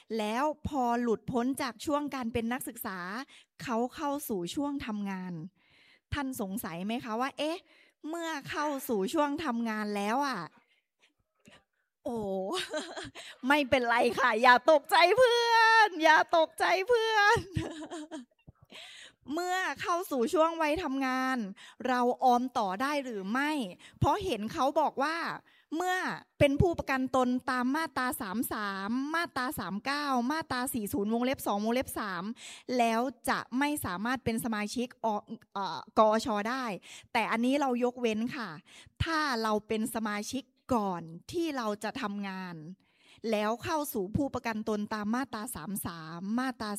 แล้วพอหลุดพ้นจากช่วงการเป็นนักศึกษาเขาเข้าสู่ช่วงทำงานท่านสงสัยไหมคะว่าเอ๊ะเมื่อเข้าสู่ช่วงทำงานแล้วโอ้ ไม่เป็นไรค่ะอย่าตกใจเพื่อนอย่าตกใจเพื่อนเมื่อเข้าสู่ช่วงวัยทำงานเราออมต่อได้หรือไม่เพราะเห็นเขาบอกว่าเมื่อเป็นผู้ประกันตนตามมาตรา33มาตรา39มาตรา40วงเล็บ2วงเล็บ3แล้วจะไม่สามารถเป็นสมาชิกกอชได้แต่อันนี้เรายกเว้นค่ะถ้าเราเป็นสมาชิกก่อนที่เราจะทำงานแล้วเข้าสู่ผู้ประกันตนตามมาตรา33มาตรา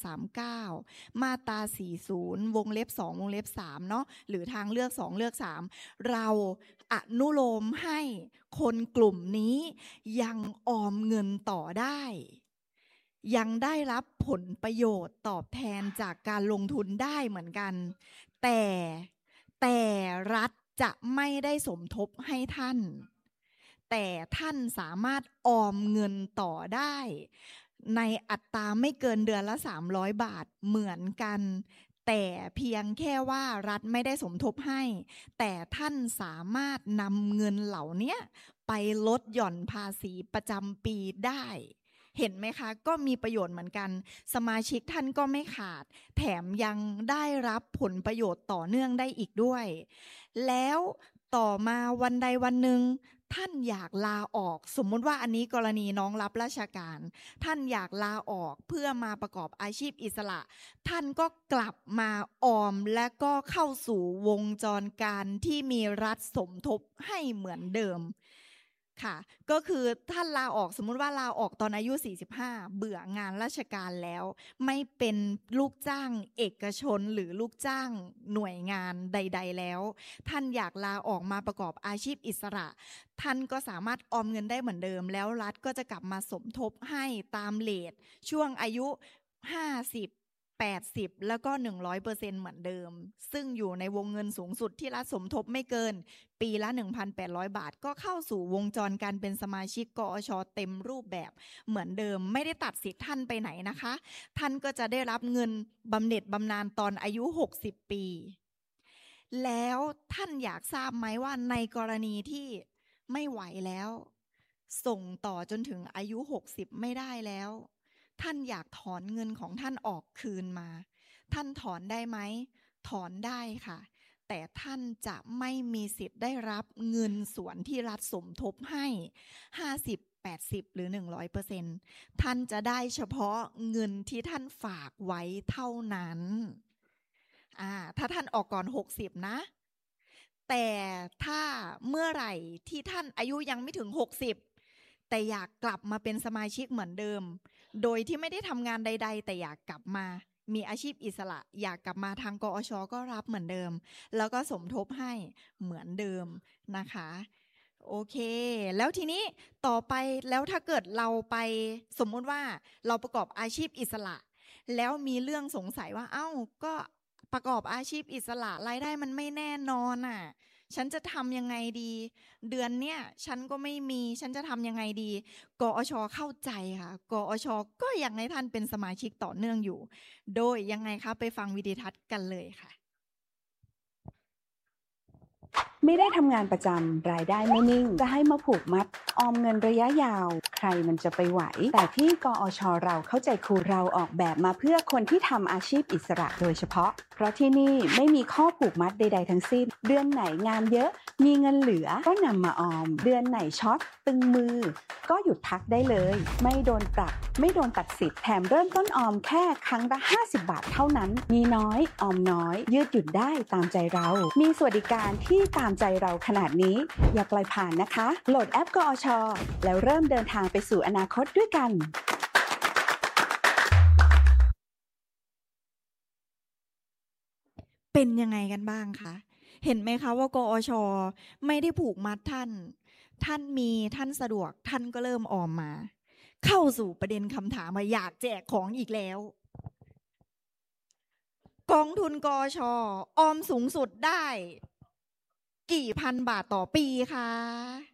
39มาตรา40วงเล็บ2วงเล็บ3เนาะหรือทางเลือก2เลือก3เราอนุโลมให้คนกลุ่มนี้ยังออมเงินต่อได้ยังได้รับผลประโยชน์ตอบแทนจากการลงทุนได้เหมือนกันแต่รัฐจะไม่ได้สมทบให้ท่านแต่ท่านสามารถออมเงินต่อได้ในอัตราไม่เกินเดือนละ300 บาทเหมือนกันแต่เพียงแค่ว่ารัฐไม่ได้สมทบให้แต่ท่านสามารถนำเงินเหล่านี้ไปลดหย่อนภาษีประจำปีได้เห็นไหมคะก็มีประโยชน์เหมือนกันสมาชิกท่านก็ไม่ขาดแถมยังได้รับผลประโยชน์ต่อเนื่องได้อีกด้วยแล้วต่อมาวันใดวันหนึ่งท่านอยากลาออกสมมุติว่าอันนี้กรณีน้องรับราชการท่านอยากลาออกเพื่อมาประกอบอาชีพอิสระท่านก็กลับมาออมและก็เข้าสู่วงจรการที่มีรัฐสมทบให้เหมือนเดิมค่ะก็คือท่านลาออกสมมุติว่าลาออกตอนอายุ45เบื่องานราชการแล้วไม่เป็นลูกจ้างเอกชนหรือลูกจ้างหน่วยงานใดๆแล้วท่านอยากลาออกมาประกอบอาชีพอิสระท่านก็สามารถออมเงินได้เหมือนเดิมแล้วรัฐก็จะกลับมาสมทบให้ตามเรทช่วงอายุ50 80แล้วก็ 100% เหมือนเดิมซึ่งอยู่ในวงเงินสูงสุดที่รัฐสมทบไม่เกินปีละ 1,800 บาทก็เข้าสู่วงจรการเป็นสมาชิกกอชเต็มรูปแบบเหมือนเดิมไม่ได้ตัดสิทธิ์ท่านไปไหนนะคะท่านก็จะได้รับเงินบำเหน็จบำนาญตอนอายุ60 ปีแล้วท่านอยากทราบไหมว่าในกรณีที่ไม่ไหวแล้วส่งต่อจนถึงอายุ60ไม่ได้แล้วท่านอยากถอนเงินของท่านออกคืนมาท่านถอนได้ไหมถอนได้ค่ะแต่ท่านจะไม่มีสิทธิ์ได้รับเงินส่วนที่รัฐสมทบให้50 80หรือ 100% ท่านจะได้เฉพาะเงินที่ท่านฝากไว้เท่านั้นถ้าท่านออกก่อน60นะแต่ถ้าเมื่อไหร่ที่ท่านอายุยังไม่ถึง60แต่อยากกลับมาเป็นสมาชิกเหมือนเดิมโดยที่ไม่ได้ทำงานใดๆแต่อยากกลับมามีอาชีพอิสระอยากกลับมาทางกอชก็รับเหมือนเดิมแล้วก็สมทบให้เหมือนเดิมนะคะโอเคแล้วทีนี้ต่อไปแล้วถ้าเกิดเราไปสมมติว่าเราประกอบอาชีพอิสระแล้วมีเรื่องสงสัยว่าก็ประกอบอาชีพอิสระรายได้มันไม่แน่นอนฉันจะทำยังไงดีเดือนเนี้ยฉันก็ไม่มีฉันจะทำยังไงดีกอชเข้าใจค่ะกอชก็ยังให้ท่านเป็นสมาชิกต่อเนื่องอยู่โดยยังไงคะไปฟังวิดีทัศน์กันเลยค่ะไม่ได้ทำงานประจำรายได้ไม่นิ่งจะให้มาผูกมัดออมเงินระยะยาวใครมันจะไปไหวแต่ที่กอชเราเข้าใจครูเราออกแบบมาเพื่อคนที่ทำอาชีพอิสระโดยเฉพาะเพราะที่นี่ไม่มีข้อผูกมัดใดๆทั้งสิ้นเดือนไหนงานเยอะมีเงินเหลือก็นำมาออมเดือนไหนช็อตตึงมือก็หยุดพักได้เลยไม่โดนปรับไม่โดนตัดสิทธิ์แถมเริ่มต้นออมแค่ครั้งละ50 บาทเท่านั้นมีน้อยออมน้อยยืดหยุ่นได้ตามใจเรามีสวัสดิการที่ตามใจเราขนาดนี้อย่าปล่อยผ่านนะคะโหลดแอปกอชแล้วเริ่มเดินทางไปสู่อนาคตด้วยกันเป็นยังไงกันบ้างคะเห็นไหมคะว่ากอชไม่ได้ผูกมัดท่านมีท่านสะดวกท่านก็เริ่มออมมาเข้าสู่ประเด็นคำถามว่าอยากแจกของอีกแล้วกองทุนกอชออมสูงสุดได้กี่พันบาทต่อปีคะ